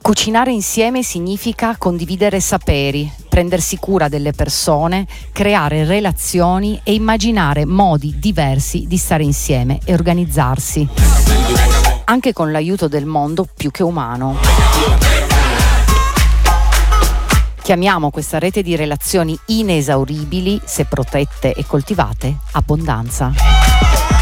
Cucinare insieme significa condividere saperi, prendersi cura delle persone, creare relazioni e immaginare modi diversi di stare insieme e organizzarsi, anche con l'aiuto del mondo più che umano. Chiamiamo questa rete di relazioni inesauribili, se protette e coltivate, abbondanza.